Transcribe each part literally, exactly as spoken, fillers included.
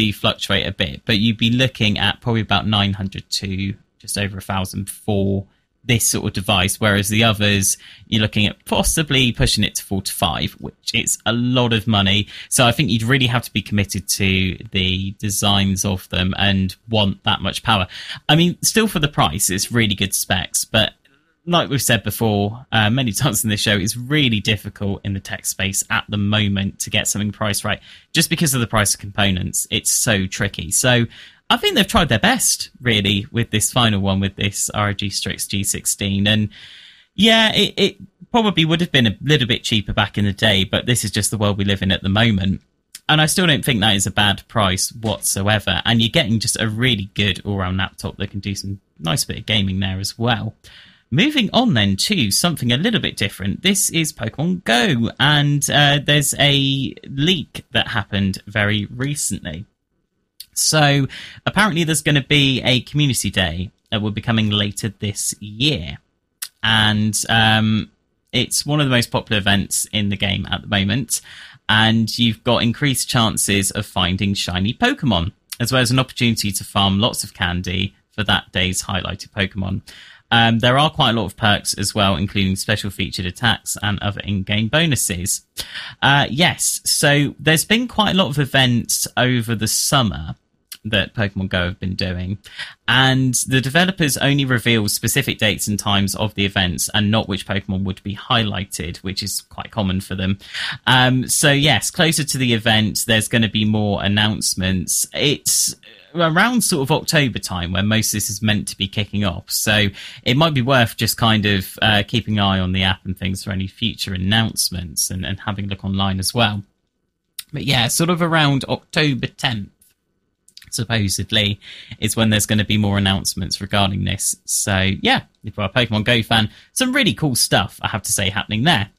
do fluctuate a bit, but you'd be looking at probably about nine hundred to just over a thousand for this sort of device, whereas the others, you're looking at possibly pushing it to four to five, which is a lot of money. So I think you'd really have to be committed to the designs of them and want that much power. I mean, still for the price, it's really good specs, but like we've said before uh, many times in this show, it's really difficult in the tech space at the moment to get something priced right, just because of the price of components. It's so tricky. So I think they've tried their best, really, with this final one, with this R O G Strix G sixteen. And yeah, it, it probably would have been a little bit cheaper back in the day, but this is just the world we live in at the moment. And I still don't think that is a bad price whatsoever. And you're getting just a really good all-round laptop that can do some nice bit of gaming there as well. Moving on then to something a little bit different. This is Pokemon Go, and uh, there's a leak that happened very recently. So apparently there's going to be a community day that will be coming later this year. And um, it's one of the most popular events in the game at the moment. And you've got increased chances of finding shiny Pokemon, as well as an opportunity to farm lots of candy for that day's highlighted Pokemon. Um, there are quite a lot of perks as well, including special featured attacks and other in-game bonuses. Uh, yes, so there's been quite a lot of events over the summer that Pokemon Go have been doing, and the developers only reveal specific dates and times of the events and not which Pokemon would be highlighted, which is quite common for them. Um, so yes, closer to the event, there's going to be more announcements. It's around sort of October time when most of this is meant to be kicking off, so it might be worth just kind of uh, keeping an eye on the app and things for any future announcements, and, and having a look online as well. But yeah, sort of around October tenth, supposedly, is when there's going to be more announcements regarding this. So yeah, if you're a Pokemon Go fan, some really cool stuff, I have to say, happening there.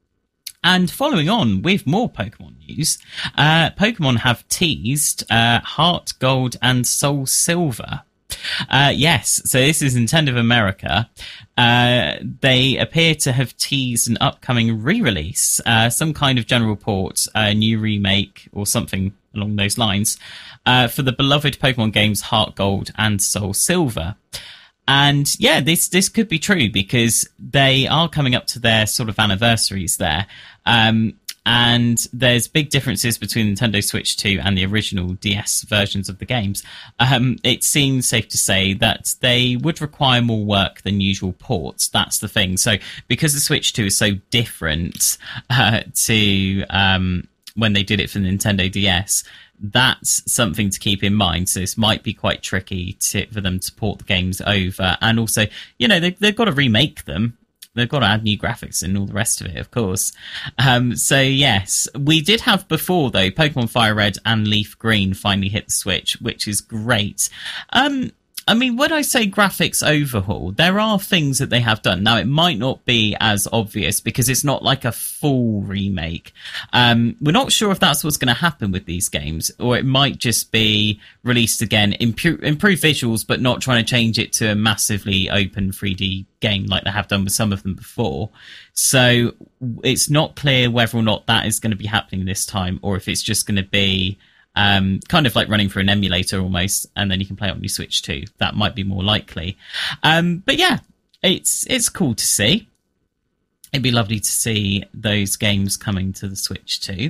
And following on with more Pokemon news, uh, Pokemon have teased uh, Heart Gold and Soul Silver. Uh, yes, so this is Nintendo of America. Uh, they appear to have teased an upcoming re-release, uh, some kind of general port, a new remake or something along those lines, uh, for the beloved Pokemon games Heart Gold and Soul Silver. And yeah, this this could be true because they are coming up to their sort of anniversaries there. Um, and there's big differences between Nintendo Switch two and the original D S versions of the games. Um, it seems safe to say that they would require more work than usual ports. That's the thing. So because the Switch two is so different uh, to um, when they did it for the Nintendo D S, that's something to keep in mind. So this might be quite tricky to, for them to port the games over. And also, you know, they, they've got to remake them. They've got to add new graphics and all the rest of it, of course. Um, so, yes, we did have before, though, Pokemon Fire Red and Leaf Green finally hit the Switch, which is great. Um, I mean, when I say graphics overhaul, there are things that they have done. Now, it might not be as obvious because it's not like a full remake. Um, we're not sure if that's what's going to happen with these games, or it might just be released again, improve, improve visuals, but not trying to change it to a massively open three D game like they have done with some of them before. So it's not clear whether or not that is going to be happening this time, or if it's just going to be Um, kind of like running through an emulator almost, and then you can play it on your Switch too. That might be more likely. Um, but yeah, it's it's cool to see. It'd be lovely to see those games coming to the Switch too.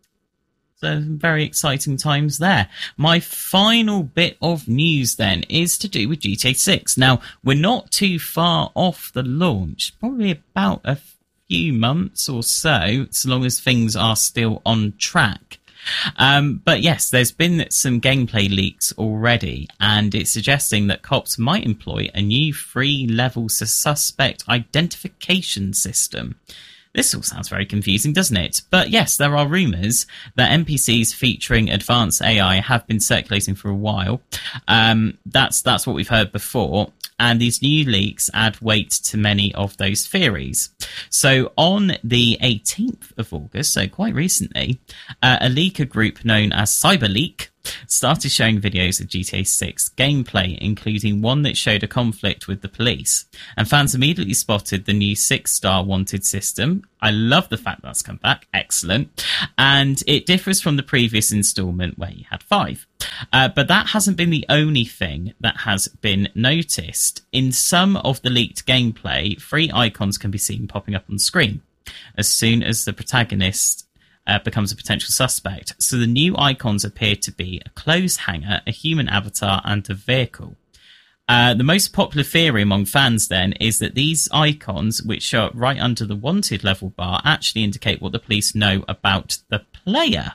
So very exciting times there. My final bit of news then is to do with G T A six. Now, we're not too far off the launch, probably about a few months or so, so long as things are still on track. Um, but yes, there's been some gameplay leaks already, and it's suggesting that cops might employ a new three-level suspect identification system. This all sounds very confusing, doesn't it? But yes, there are rumours that N P Cs featuring advanced A I have been circulating for a while. Um, that's that's what we've heard before. And these new leaks add weight to many of those theories. So on the eighteenth of August, so quite recently, uh, a leaker group known as CyberLeak started showing videos of G T A six gameplay, including one that showed a conflict with the police. And fans immediately spotted the new six-star wanted system. I love the fact that's come back. Excellent. And it differs from the previous installment where you had five. Uh, but that hasn't been the only thing that has been noticed. In some of the leaked gameplay, three icons can be seen popping up on the screen as soon as the protagonist uh, becomes a potential suspect. So the new icons appear to be a clothes hanger, a human avatar, and a vehicle. Uh, the most popular theory among fans then is that these icons, which show up right under the wanted level bar, actually indicate what the police know about the player.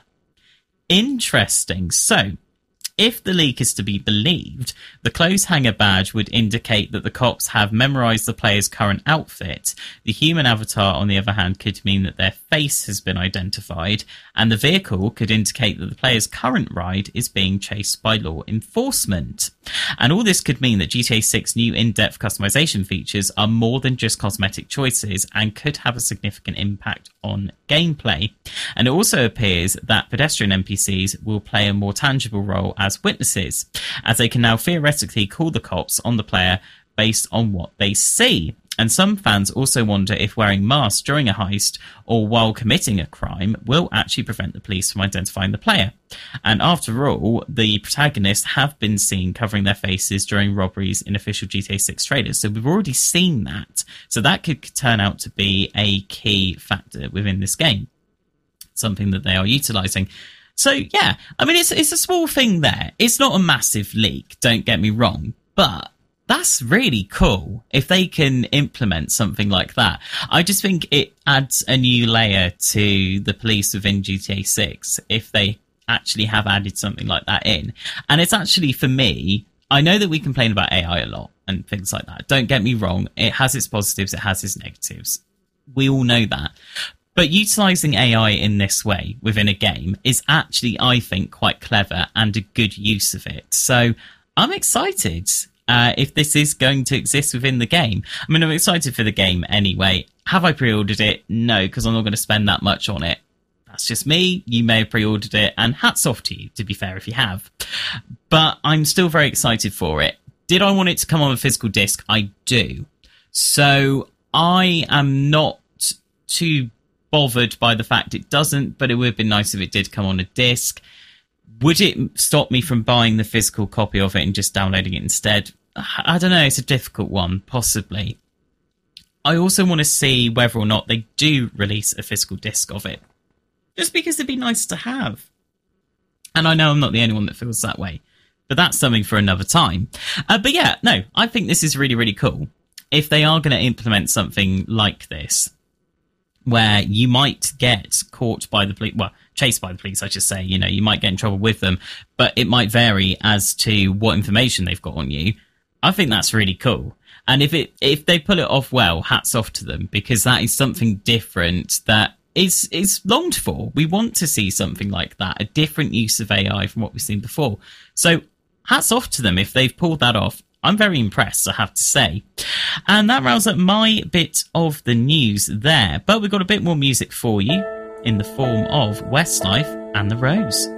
Interesting. So, if the leak is to be believed, the clothes hanger badge would indicate that the cops have memorized the player's current outfit. The human avatar, on the other hand, could mean that their face has been identified, and the vehicle could indicate that the player's current ride is being chased by law enforcement. And all this could mean that G T A six new in-depth customization features are more than just cosmetic choices and could have a significant impact on gameplay. And it also appears that pedestrian N P Cs will play a more tangible role as witnesses, as they can now theoretically call the cops on the player based on what they see. And some fans also wonder if wearing masks during a heist or while committing a crime will actually prevent the police from identifying the player. And after all, the protagonists have been seen covering their faces during robberies in official G T A six trailers. So we've already seen that. So that could turn out to be a key factor within this game. Something that they are utilising. So, yeah, I mean, it's it's a small thing there. It's not a massive leak, don't get me wrong, but that's really cool if they can implement something like that. I just think it adds a new layer to the police within G T A six if they actually have added something like that in. And it's actually, for me, I know that we complain about A I a lot and things like that. Don't get me wrong. It has its positives. It has its negatives. We all know that. But utilising A I in this way within a game is actually, I think, quite clever and a good use of it. So I'm excited uh, if this is going to exist within the game. I mean, I'm excited for the game anyway. Have I pre-ordered it? No, because I'm not going to spend that much on it. That's just me. You may have pre-ordered it, and hats off to you, to be fair, if you have. But I'm still very excited for it. Did I want it to come on a physical disc? I do. So I am not too bothered by the fact it doesn't, but it would have been nice if it did come on a disc. Would it stop me from buying the physical copy of it and just downloading it instead? I don't know. It's a difficult one, possibly. I also want to see whether or not they do release a physical disc of it, just because it'd be nice to have. And I know I'm not the only one that feels that way, but that's something for another time. Uh, but yeah, no, I think this is really, really cool. If they are going to implement something like this, where you might get caught by the police, well, chased by the police, I should say, you know, you might get in trouble with them, but it might vary as to what information they've got on you. I think that's really cool. And if it if they pull it off well, hats off to them, because that is something different that is is longed for. We want to see something like that, a different use of A I from what we've seen before. So hats off to them if they've pulled that off. I'm very impressed, I have to say. And that rounds up my bit of the news there. But we've got a bit more music for you in the form of Westlife and The Rose.